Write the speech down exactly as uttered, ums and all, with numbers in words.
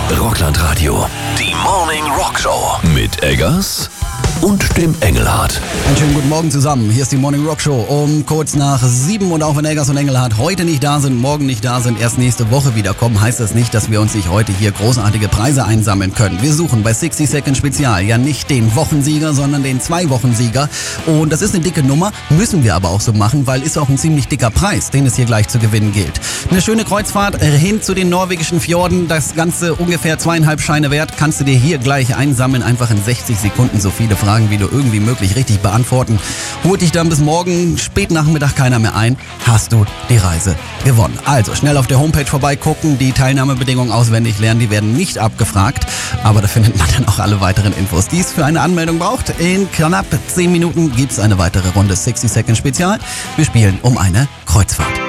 Rockland Radio, die Morning Rock Show mit Eggers und dem Engelhardt. Einen schönen guten Morgen zusammen. Hier ist die Morning Rock Show um kurz nach sieben. Und auch wenn Eggers und Engelhardt heute nicht da sind, morgen nicht da sind, erst nächste Woche wiederkommen, heißt das nicht, dass wir uns nicht heute hier großartige Preise einsammeln können. Wir suchen bei sixty Second Spezial ja nicht den Wochensieger, sondern den Zwei-Wochen-Sieger. Und das ist eine dicke Nummer, müssen wir aber auch so machen, weil ist auch ein ziemlich dicker Preis, den es hier gleich zu gewinnen gilt. Eine schöne Kreuzfahrt hin zu den norwegischen Fjorden, das Ganze ungefähr zweieinhalb Scheine wert, kannst du dir hier gleich einsammeln, einfach in sechzig Sekunden so viele Fragen, wie du irgendwie möglich richtig beantworten. Holt dich dann bis morgen, spät Nachmittag keiner mehr ein, hast du die Reise gewonnen. Also schnell auf der Homepage vorbeigucken, die Teilnahmebedingungen auswendig lernen, die werden nicht abgefragt, aber da findet man dann auch alle weiteren Infos, die es für eine Anmeldung braucht. In knapp zehn Minuten gibt es eine weitere Runde sixty Second Spezial. Wir spielen um eine Kreuzfahrt.